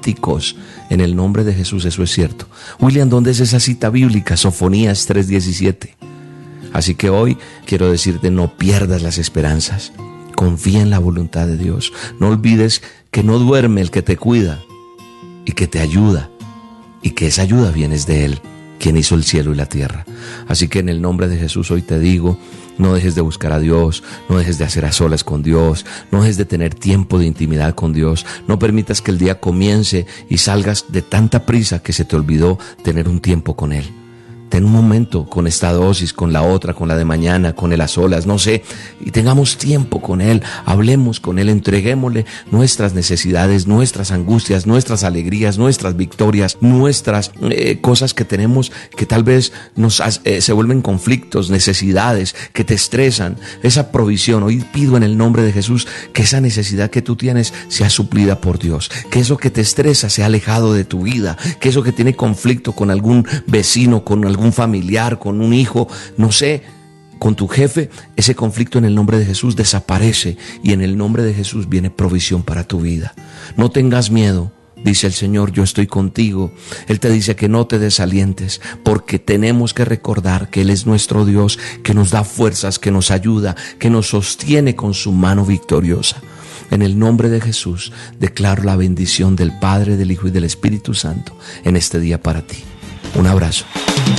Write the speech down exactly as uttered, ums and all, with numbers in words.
idénticos. En el nombre de Jesús, eso es cierto. William, ¿dónde es esa cita bíblica? Sofonías tres diecisiete. Así que hoy quiero decirte, no pierdas las esperanzas. Confía en la voluntad de Dios. No olvides que no duerme el que te cuida y que te ayuda, y que esa ayuda viene de Él, quien hizo el cielo y la tierra. Así que en el nombre de Jesús hoy te digo, no dejes de buscar a Dios, no dejes de hacer a solas con Dios, no dejes de tener tiempo de intimidad con Dios. No permitas que el día comience y salgas de tanta prisa que se te olvidó tener un tiempo con Él. Ten un momento con esta dosis, con la otra, con la de mañana, con Él a solas, no sé, y tengamos tiempo con Él, hablemos con Él, entreguémosle nuestras necesidades, nuestras angustias, nuestras alegrías, nuestras victorias, nuestras eh, cosas que tenemos que tal vez nos eh, se vuelven conflictos, necesidades que te estresan, esa provisión. Hoy pido en el nombre de Jesús que esa necesidad que tú tienes sea suplida por Dios, que eso que te estresa sea alejado de tu vida, que eso que tiene conflicto con algún vecino, con algún algún familiar, con un hijo, no sé, con tu jefe, ese conflicto en el nombre de Jesús desaparece y en el nombre de Jesús viene provisión para tu vida. No tengas miedo, dice el Señor, yo estoy contigo. Él te dice que no te desalientes, porque tenemos que recordar que Él es nuestro Dios, que nos da fuerzas, que nos ayuda, que nos sostiene con su mano victoriosa. En el nombre de Jesús declaro la bendición del Padre, del Hijo y del Espíritu Santo en este día para ti. Un abrazo.